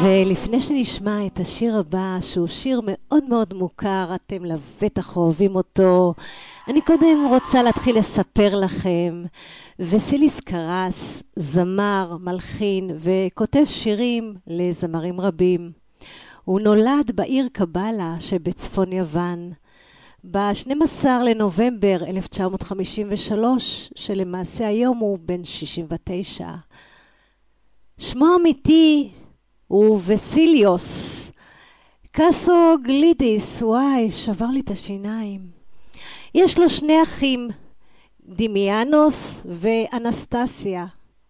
ולפני שנשמע את השיר הבא, שהוא שיר מאוד מאוד מוכר, אתם לבטח אוהבים אותו, אני קודם רוצה להתחיל לספר לכם. וסיליס קרס, זמר, מלחין וכותב שירים לזמרים רבים. הוא נולד בעיר קבלה שבצפון יוון, ב-12 לנובמבר 1953, שלמעשה היום הוא בן 69. שמו אמיתי הוא וסיליוס קסוגלידיס. וואי, שבר לי את השיניים. יש לו שני אחים, דימיאנוס ואנסטסיה.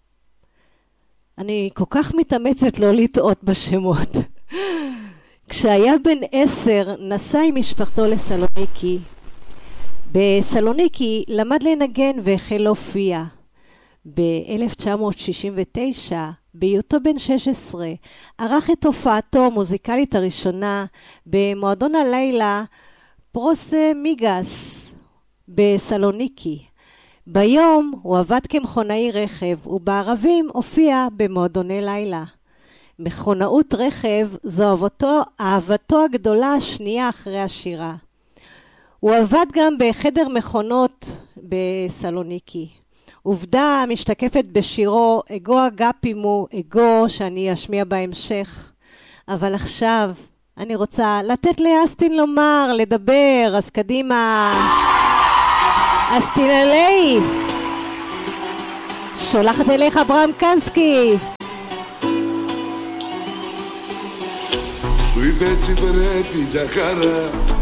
אני כל כך מתאמצת לא לטעות בשמות. כשהיה בן 10 נסע עם משפחתו לסלוניקי. בסלוניקי למד לנגן והחל להופיע. ב-1969, בהיותו בן 16, ערך את הופעתו המוזיקלית הראשונה במועדון הלילה פרוסמיגס בסלוניקי. ביום הוא עבד כמכונאי רכב, ובערבים הופיע במועדוני לילה. מכונאות רכב זו אהבתו הגדולה השנייה אחרי השירה. הוא עבד גם בחדר מכונות בסלוניקי. עובדה משתקפת בשירו אגו אגפימו, אגו, שאני אשמיע בהמשך. אבל עכשיו אני רוצה לתת לאסטין לומר, לדבר, אז קדימה. אסטין עלי, שולחת אליך אברהם קנסקי. Σου είπε έτσι πρέπει για χαρά